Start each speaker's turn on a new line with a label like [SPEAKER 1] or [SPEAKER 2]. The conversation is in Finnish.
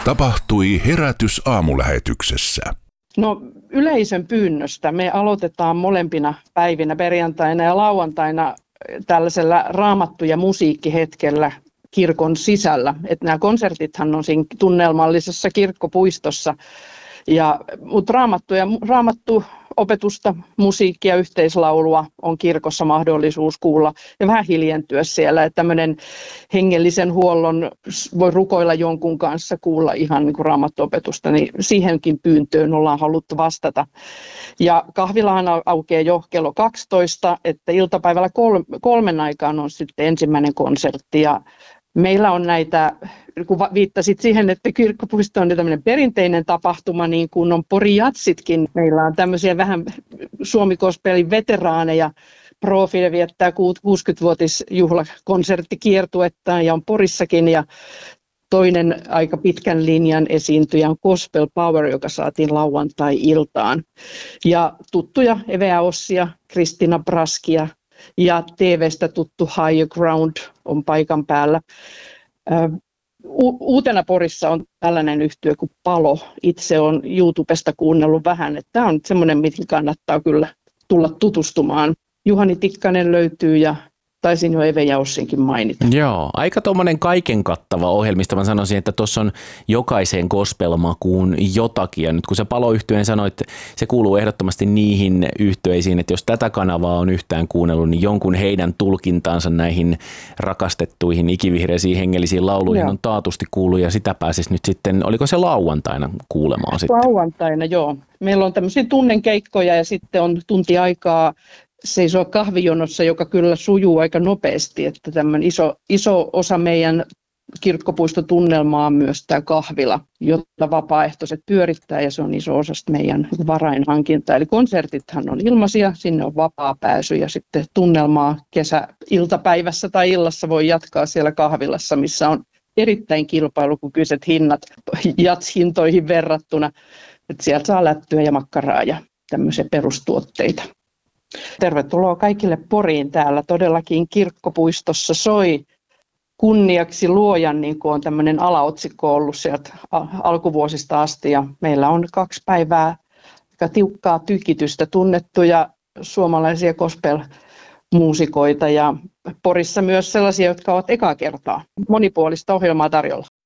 [SPEAKER 1] tapahtui Herätys aamulähetyksessä.
[SPEAKER 2] No yleisön pyynnöstä me aloitetaan molempina päivinä, perjantaina ja lauantaina, tällaisella raamattu- ja musiikkihetkellä kirkon sisällä. Että nämä konsertithan on siinä tunnelmallisessa kirkkopuistossa, mutta raamattuopetusta, musiikkia, yhteislaulua on kirkossa mahdollisuus kuulla ja vähän hiljentyä siellä. Että tämmöinen hengellisen huollon voi rukoilla jonkun kanssa, kuulla ihan niin kuin raamattuopetusta, niin siihenkin pyyntöön ollaan haluttu vastata. Ja kahvilahan aukeaa jo kello 12, että iltapäivällä 3 aikaan on sitten ensimmäinen konsertti. Ja meillä on näitä, kun viittasit siihen, että kirkkopuisto on tämmöinen perinteinen tapahtuma, niin kuin on Pori-jatsitkin. Meillä on tämmöisiä vähän Suomi-gospelin veteraaneja. Profi viettää 60-vuotisjuhlakonserttikiertuettaan ja on Porissakin. Ja toinen aika pitkän linjan esiintyjä on Gospel Power, joka saatiin lauantai-iltaan. Ja tuttuja Evea Ossia, Kristina Braskia. Ja TV:stä tuttu Higher Ground on paikan päällä. Uutena Porissa on tällainen yhtye kuin Palo. Itse olen YouTubesta kuunnellut vähän, että tämä on semmoinen, mihin kannattaa kyllä tulla tutustumaan. Juhani Tikkanen löytyy ja taisin jo Eve ja Ossinkin mainita.
[SPEAKER 3] Joo, aika tuommoinen kaiken kattava ohjelmista. Mä sanoisin, että tuossa on jokaiseen gospelmakuun jotakin. Ja nyt kun se Palo-yhtyeen sanoit, se kuuluu ehdottomasti niihin yhtyeisiin, että jos tätä kanavaa on yhtään kuunnellut, niin jonkun heidän tulkintaansa näihin rakastettuihin ikivihreisiin hengellisiin lauluihin on taatusti kuullut. Ja sitä pääsisi nyt sitten, oliko se lauantaina kuulemaan sitten?
[SPEAKER 2] Lauantaina, joo. Meillä on tämmöisiä tunnenkeikkoja ja sitten on tunti aikaa seisoo kahvijonossa, joka kyllä sujuu aika nopeasti, että tämmöinen iso osa meidän kirkkopuistotunnelmaa on myös tämä kahvila, jota vapaaehtoiset pyörittää ja se on iso osa meidän varainhankintaa. Eli konsertithan on ilmaisia, sinne on vapaa pääsy ja sitten tunnelmaa iltapäivässä tai illassa voi jatkaa siellä kahvilassa, missä on erittäin kilpailukykyiset hinnat jatshintoihin verrattuna, että sieltä saa lättyä ja makkaraa ja tämmöisiä perustuotteita. Tervetuloa kaikille Poriin täällä. Todellakin kirkkopuistossa soi kunniaksi luojan, niin kuin on tämmöinen alaotsikko ollut sieltä alkuvuosista asti. Ja meillä on 2 päivää aika tiukkaa tykitystä, tunnettuja suomalaisia gospel-muusikoita ja Porissa myös sellaisia, jotka ovat ekaa kertaa. Monipuolista ohjelmaa tarjolla.